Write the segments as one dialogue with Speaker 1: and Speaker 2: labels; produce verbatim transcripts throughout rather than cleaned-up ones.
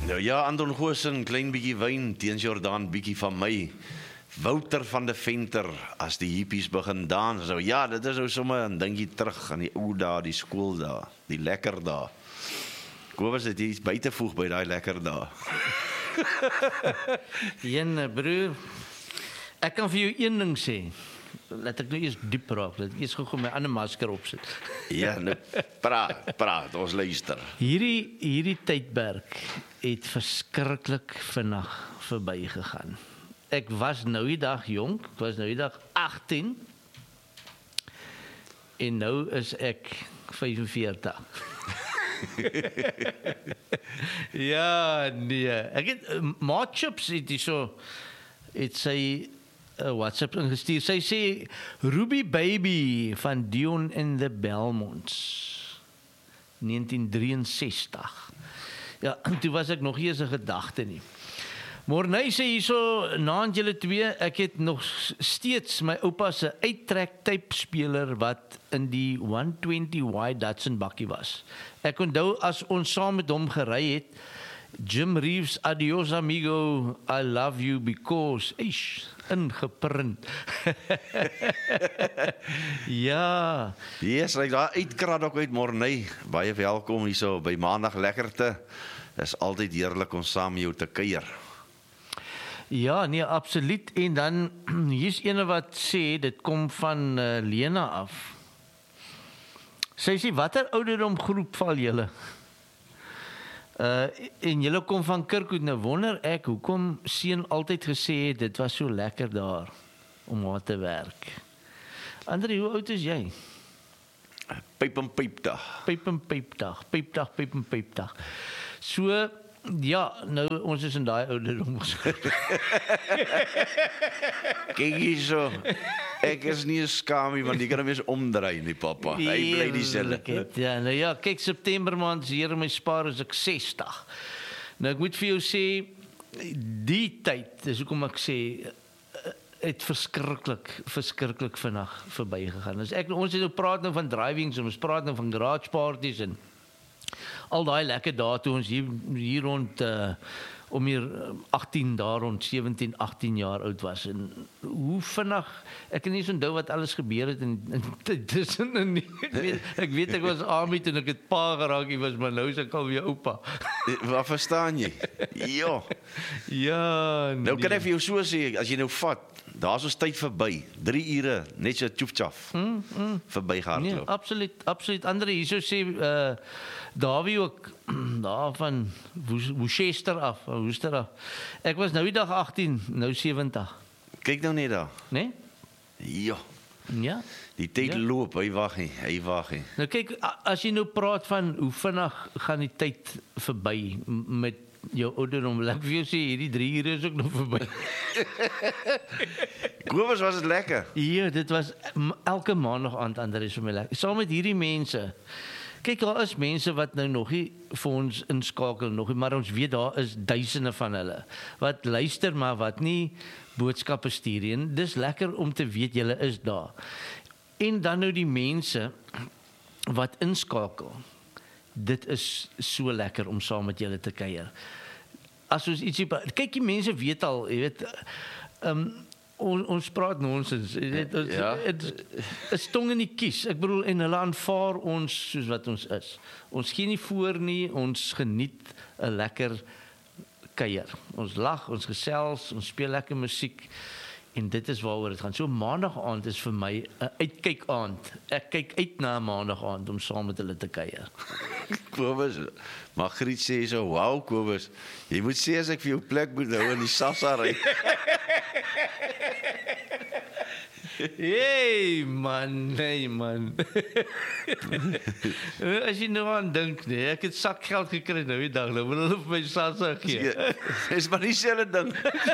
Speaker 1: Nou ja, Anton Goosen, klein bietjie wyn, teens Jordaan bietjie van my. Wouter van de Venter, as die hippies begin dans, so, ja, dit is nou sommer een dingkie terug aan die ou dae, die skool dae, die lekker dae. Kobus het iets by te voeg by die lekker dae.
Speaker 2: Jen, broer, ek kan vir jou een ding sê. Laat ek nou eers diep raak, laat ek eers gou my ander masker opsit.
Speaker 1: Ja, nou, praat, praat, ons luister.
Speaker 2: Hierdie, hierdie tydperk het verskriklik vinnig verby gegaan. Ek was nou die dag jonk, ek was nou die dag agttien, en nou is ek vyfenveertig. Ja, nee. Ek het, uh, Maat Chips het die so, het sy uh, WhatsApp ingestuur. Sy sê, Ruby Baby van Dion and the Belmonts, negentien drieënsestig. Ja, toe was ek nog nie eens 'n gedagte nie. Morney sê hierso, naand julle twee, ek het nog steeds my oupa se uittrek tape speler wat in die honderdtwintig Y Datsun bakkie was. Ek onthou as ons saam met hom gery het, Jim Reeves, adios amigo, I love you because, eish, ingeprint. Ja.
Speaker 1: Yes, ek daar uitkrad ook uit Morney. Baie welkom hierso by Maandag Lekkerte. Dis altyd heerlik om saam met jou te kuier.
Speaker 2: Ja, nee, absoluut. En dan, hier's ene wat sê, dit kom van uh, Lena af. Sy sê, watter ouderdom groep val julle? Uh, en julle kom van Kirkwood, nou wonder ek, hoekom Seun altyd gesê het, dit was so lekker daar, om daar te werk. Andrie, hoe oud is jy?
Speaker 1: Pyp en pypdag.
Speaker 2: Pyp en pypdag, pypdag, pyp en pypdag. So, ja, nou, ons is in daai ouderdom geskryf.
Speaker 1: Kyk hierso, ek is nie 'n skamie, want jy kan hom eens omdraai nie, papa. Hy bly dieselfde.
Speaker 2: Ja, nou ja, kyk, September maand, hier in my spaar is ek sestig. Nou, ek moet vir jou sê, die tyd, dis hoekom ek sê, het verskriklik, verskriklik vinnig verby gegaan. Dus ek, ons het nou praat nou van drivings, en ons praat nou van garage parties, en al daai lekker dae toe ons hier, hier rond uh, om hier agttien daar rond sewentien, agttien jaar oud was en hoe vinnig ek kan nie eens onthou wat alles gebeur het en, en tussen ek weet ek weet ek was Ami toe ek het pa geraak was maar nou is ek al weer oupa.
Speaker 1: Wat verstaan jy? Ja.
Speaker 2: Ja. Nee.
Speaker 1: Nou kan ek vir jou so sê as jy nou vat daar is ons tyd verby. drie ure net so tjoef-tjaf.
Speaker 2: Mm, mm.
Speaker 1: Verby gehardloop.
Speaker 2: Nee, absoluut, absoluut. Andre hierso sê uh Davie ook daar van Worcester af, Worcester af. Ek was nou die dag agttien, nou sewentig.
Speaker 1: Kyk nou net daar.
Speaker 2: Né?
Speaker 1: Nee? Ja.
Speaker 2: Ja.
Speaker 1: Die tyd ja. loop, hy wag nie, hy wag nie.
Speaker 2: Nou kyk, as jy nou praat van hoe vinnig gaan die tyd verby met jou ouderdom, ek wil jou sê, hierdie drie ure is ook nog verby.
Speaker 1: Kobus, was het lekker?
Speaker 2: Ja, dit was elke maandag aand Andries vir my lekker. Saam met hierdie mense. Kyk, daar is mense wat nou nog nie vir ons inskakel nog nie, maar ons weet daar is duisende van hulle wat luister, maar wat nie boodskappe stuur nie. En dis lekker om te weet julle is daar. En dan nou die mense wat inskakel. Dit is so lekker om saam met julle te kuier. As ons ietsie kyk, die mense weet al, jy weet, um, on, ons praat nonsens, jy weet, ons,
Speaker 1: ja.
Speaker 2: het is tong in die kies. Ek bedoel, en hulle aanvaar ons soos wat ons is. Ons gee nie voor nie, ons geniet 'n lekker kuier. Ons lag, ons gesels, ons speel lekker musiek. En dit is waaroor dit gaan. So maandag aand is vir my 'n uitkyk aand. Ek kyk uit na 'n maandag aand om saam met hulle te kuier.
Speaker 1: Kobus, Margriet sê so, wow Kobus, jy moet sê as ek vir jou plek moet hou in die Sassa ry.
Speaker 2: Hey man, nee man. As jy nou aan dink, nee, ek het sakgeld gekry nou die dag, nou wil hulle vir my Sassa gee.
Speaker 1: Dis maar nie dieselfde ding.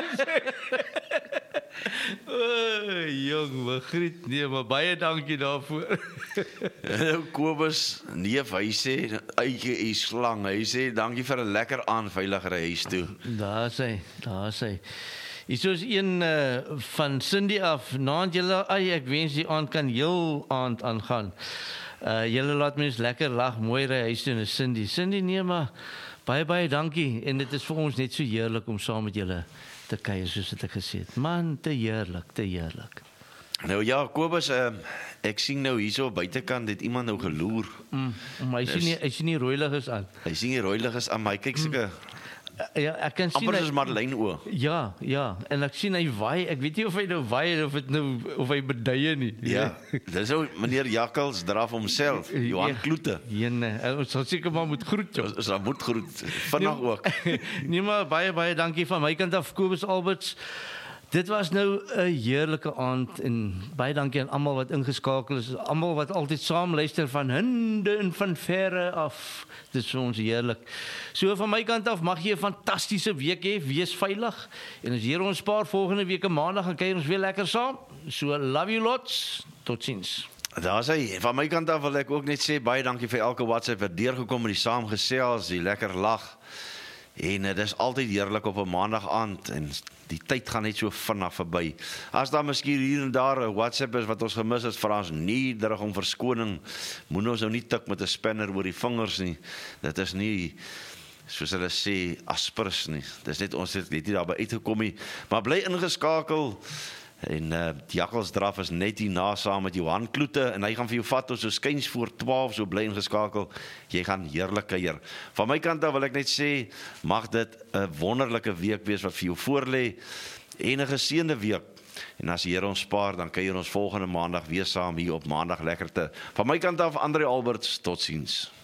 Speaker 2: Oh, jong, Margriet, nee, maar baie dankie daarvoor.
Speaker 1: Nou Kobus, neef, hy sê, uitjie is slang, hy sê, dankie vir 'n lekker aand veilig ry huis toe.
Speaker 2: Daar sê, daar sê. Hier is een uh, van Cindy af, naand julle, ai, ek wens die aand kan heel aand aangaan. Uh, julle laat mens lekker lag, mooi ry huis toe, en Cindy, Cindy, nee, maar Baie baie dankie en dit is vir ons net so heerlik om saam met julle te kuier soos wat ek gesê het. Man, te heerlik, te heerlik.
Speaker 1: Nou ja, Kobus, uh, ek sien nou hierso buitekant het iemand nou geloer.
Speaker 2: Mm, maar hy sien nie hy sien nie rooi lig is aan.
Speaker 1: Hy sien die rooi lig is aan my. Kyk seker.
Speaker 2: Ja, ek kan sien
Speaker 1: Amper
Speaker 2: hy-
Speaker 1: soos Madeleine oë.
Speaker 2: Ja, ja, en ek sien hy waai. Ek weet nie of hy nou waai of dit nou of hy beduie nie.
Speaker 1: Ja, dis ou meneer Jakkals draf homself, Johan Kloete.
Speaker 2: Jene, ons sal seker maar moet groet jou.
Speaker 1: Ons moet groet vinnig ook.
Speaker 2: Nee maar baie baie dankie van my kant af Kobus Alberts. Dit was nou 'n heerlike aand en baie dankie aan almal wat ingeskakel is, almal wat altyd saam luister van hinde en van verre af. Dit is vir ons heerlik. So van my kant af mag jy 'n fantastiese week hê, wees veilig. En as hier ons spaar volgende week maandag gaan kuier ons weer lekker saam. So love you lots. Totsiens.
Speaker 1: Daar sê, van my kant af wil ek ook net sê baie dankie vir elke WhatsApp wat deurgekom het, die saamgesels, die lekker lag. En dit is altyd heerlik op 'n maandag aand en die tyd gaan net so vinnig verby. As daar miskien hier en daar 'n WhatsApp is wat ons gemis het, vra ons nederig om verskoning. Moenie ons nou nie tik met 'n spanner oor die vingers nie. Dit is nie soos hulle sê aspirus nie. Dis net ons het net nie daarby uitgekom nie. Maar bly ingeskakel. En uh, die Jakkelsdraf is net hierna saam met Johan Kloete en hy gaan vir jou vat tot so skuins voor twaalf, so bly ingeskakel. Jy gaan heerlik kuier. Van my kant af wil ek net sê, mag dit 'n wonderlike week wees wat vir jou voorlê en 'n geseënde week. En as die Here ons spaar, dan kuier ons volgende maandag weer saam hier op Maandag Lekkerte. Van my kant af, Andre Alberts, totsiens.